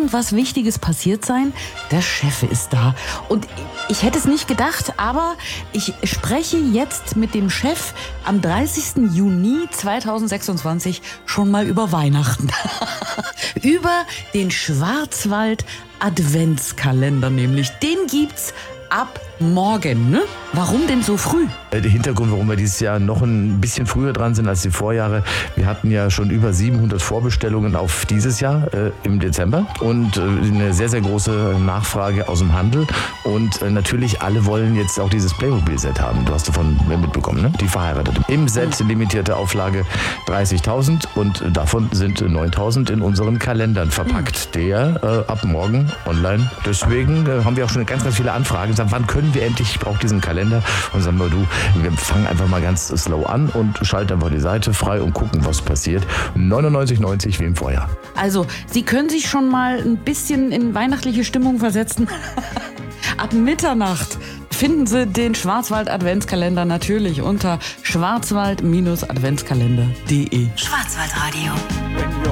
irgendwas Wichtiges passiert sein. Der Chef ist da. Und ich hätte es nicht gedacht, aber ich spreche jetzt mit dem Chef am 30. Juni 2026 schon mal über Weihnachten. Über den Schwarzwald Adventskalender nämlich. Den gibt's ab morgen, ne? Warum denn so früh? Der Hintergrund, warum wir dieses Jahr noch ein bisschen früher dran sind als die Vorjahre, wir hatten ja schon über 700 Vorbestellungen auf dieses Jahr im Dezember und eine sehr, sehr große Nachfrage aus dem Handel und natürlich alle wollen jetzt auch dieses Playmobil-Set haben. Du hast davon mitbekommen, ne? Die Verheiratete. Im Set limitierte Auflage 30.000 und davon sind 9.000 in unseren Kalendern verpackt, der ab morgen online. Deswegen haben wir auch schon ganz, ganz viele Anfragen. Sagen, wann können wir endlich? Ich brauche diesen Kalender. Und sagen wir, wir fangen einfach mal ganz slow an und schalten einfach die Seite frei und gucken, was passiert. 99,90 wie im Vorjahr. Also, Sie können sich schon mal ein bisschen in weihnachtliche Stimmung versetzen. Ab Mitternacht finden Sie den Schwarzwald-Adventskalender natürlich unter schwarzwald-adventskalender.de. Schwarzwaldradio.